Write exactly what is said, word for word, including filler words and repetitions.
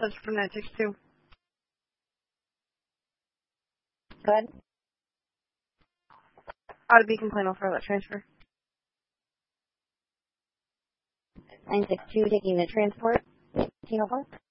That's from nine six two. Good. Out of Beacon Plano for that transfer. nine six two taking the transport. eighteen oh four.